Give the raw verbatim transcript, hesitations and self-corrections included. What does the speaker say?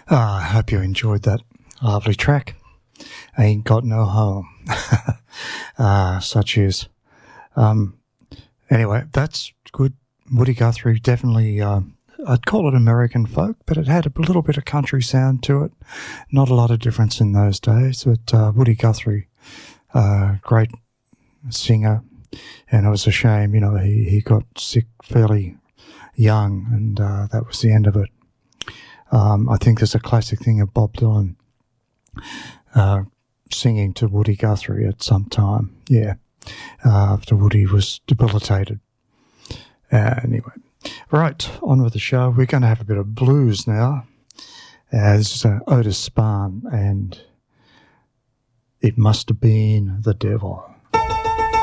Uh, I hope you enjoyed that lovely track. Ain't Got No Home. uh, such is. Um, anyway, that's good. Woody Guthrie, definitely, uh, I'd call it American folk, but it had a little bit of country sound to it. Not a lot of difference in those days, but uh, Woody Guthrie, uh, great singer, and it was a shame, you know, he, he got sick fairly young, and uh, that was the end of it. Um, I think there's a classic thing of Bob Dylan uh, singing to Woody Guthrie at some time, yeah, uh, after Woody was debilitated. Uh, anyway, right, on with the show. We're going to have a bit of blues now. Uh, this is uh, Otis Spann, and It Must Have Been the Devil.